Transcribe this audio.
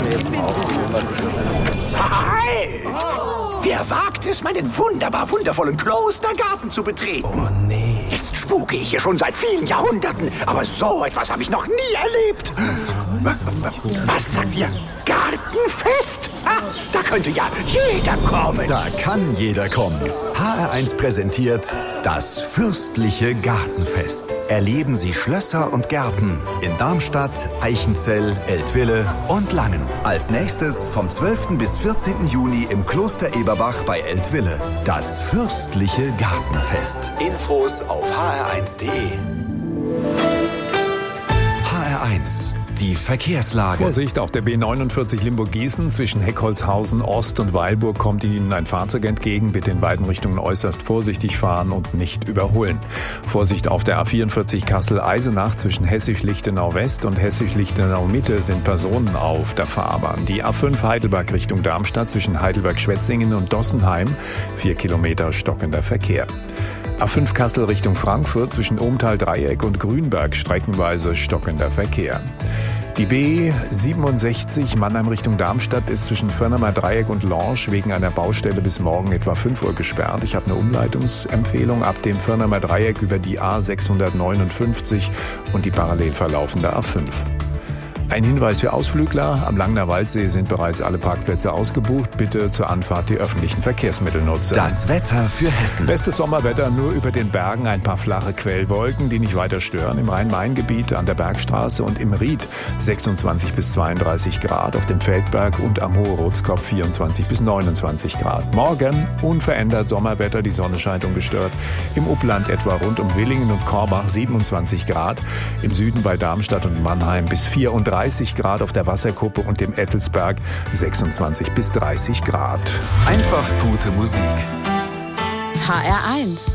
Hi! Wer wagt es, meinen wundervollen Klostergarten zu betreten? Oh nee. Jetzt spuke ich hier schon seit vielen Jahrhunderten, aber so etwas habe ich noch nie erlebt. Was sagt ihr? Gartenfest? Da könnte ja jeder kommen. Da kann jeder kommen. HR1 präsentiert das fürstliche Gartenfest. Erleben Sie Schlösser und Gärten in Darmstadt, Eichenzell, Eltville und Langen. Als nächstes vom 12. bis 14. Juni im Kloster Eberbach bei Eltville. Das fürstliche Gartenfest. Infos auf hr1.de. HR1. Die Verkehrslage. Vorsicht, auf der B49 Limburg-Gießen zwischen Heckholzhausen Ost und Weilburg kommt Ihnen ein Fahrzeug entgegen. Bitte in beiden Richtungen äußerst vorsichtig fahren und nicht überholen. Vorsicht auf der A44 Kassel-Eisenach zwischen Hessisch-Lichtenau West und Hessisch-Lichtenau Mitte sind Personen auf der Fahrbahn. Die A5 Heidelberg Richtung Darmstadt zwischen Heidelberg-Schwetzingen und Dossenheim 4 Kilometer stockender Verkehr. A5 Kassel Richtung Frankfurt zwischen Ohmtal-Dreieck und Grünberg streckenweise stockender Verkehr. Die B67 Mannheim Richtung Darmstadt ist zwischen Förnermer Dreieck und Lorsch wegen einer Baustelle bis morgen etwa 5 Uhr gesperrt. Ich habe eine Umleitungsempfehlung ab dem Förnermer Dreieck über die A659 und die parallel verlaufende A5. Ein Hinweis für Ausflügler. Am Langner Waldsee sind bereits alle Parkplätze ausgebucht. Bitte zur Anfahrt die öffentlichen Verkehrsmittel nutzen. Das Wetter für Hessen. Bestes Sommerwetter, nur über den Bergen ein paar flache Quellwolken, die nicht weiter stören. Im Rhein-Main-Gebiet an der Bergstraße und im Ried 26 bis 32 Grad. Auf dem Feldberg und am Hohe Rotskopf 24 bis 29 Grad. Morgen unverändert Sommerwetter, die Sonne scheint ungestört. Im Upland etwa rund um Willingen und Korbach 27 Grad. Im Süden bei Darmstadt und Mannheim bis 34 Grad, auf der Wasserkuppe und dem Ettelsberg 26 bis 30 Grad. Einfach gute Musik. HR1